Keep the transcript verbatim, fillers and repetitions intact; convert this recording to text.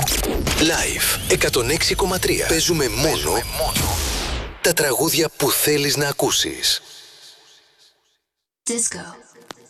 Live εκατόν έξι κόμμα τρία. Παίζουμε μόνο τα τραγούδια που θέλεις να ακούσεις. Disco.